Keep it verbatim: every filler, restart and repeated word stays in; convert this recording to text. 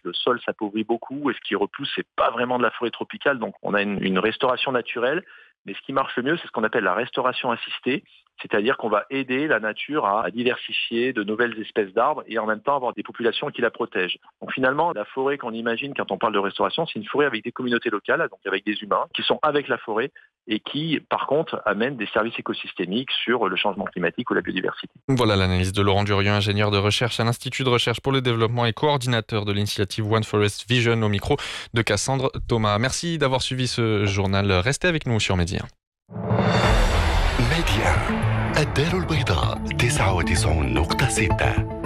le sol s'appauvrit beaucoup et ce qui repousse, c'est pas vraiment de la forêt tropicale. Donc on a une, une restauration naturelle. Mais ce qui marche le mieux, c'est ce qu'on appelle la restauration assistée. C'est-à-dire qu'on va aider la nature à diversifier de nouvelles espèces d'arbres et en même temps avoir des populations qui la protègent. Donc finalement, la forêt qu'on imagine quand on parle de restauration, c'est une forêt avec des communautés locales, donc avec des humains qui sont avec la forêt et qui, par contre, amènent des services écosystémiques sur le changement climatique ou la biodiversité. Voilà l'analyse de Laurent Durieux, ingénieur de recherche à l'Institut de recherche pour le développement et coordinateur de l'initiative One Forest Vision, au micro de Cassandre Thomas. Merci d'avoir suivi ce journal. Restez avec nous sur Média. ميديا الدار البيضاء تسعة وتسعون نقطة ستة.